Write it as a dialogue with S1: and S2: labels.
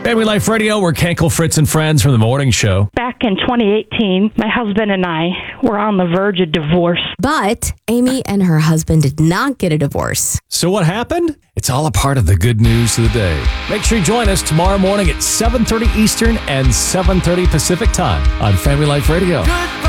S1: Family Life Radio, we're Kenkel, Fritz, and Friends from the morning show.
S2: Back in 2018, my husband and I were on the verge of divorce.
S3: But Amy and her husband did not get a divorce.
S1: So what happened? It's all a part of the good news of the day. Make sure you join us tomorrow morning at 7:30 Eastern and 7:30 Pacific time on Family Life Radio.